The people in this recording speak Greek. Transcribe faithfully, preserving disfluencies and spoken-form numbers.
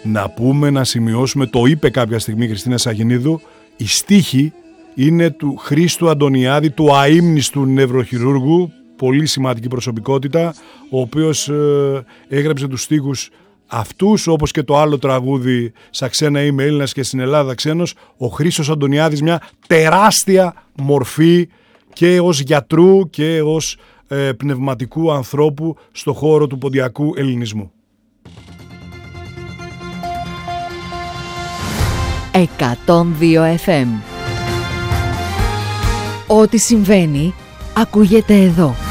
Να πούμε, να σημειώσουμε, το είπε κάποια στιγμή η Χριστίνα Σαγηνίδου, η στίχη είναι του Χρήστου Αντωνιάδη, του αείμνηστου νευροχειρούργου, πολύ σημαντική προσωπικότητα, ο οποίος ε, έγραψε τους στίχους αυτούς, όπως και το άλλο τραγούδι «Σα ξένα είμαι Έλληνας και στην Ελλάδα ξένος». Ο Χρήστος Αντωνιάδης, μια τεράστια μορφή και ως γιατρού και ως ε, πνευματικού ανθρώπου στο χώρο του ποντιακού ελληνισμού. εκατόν δύο εφ εμ. Ό,τι συμβαίνει ακούγεται εδώ.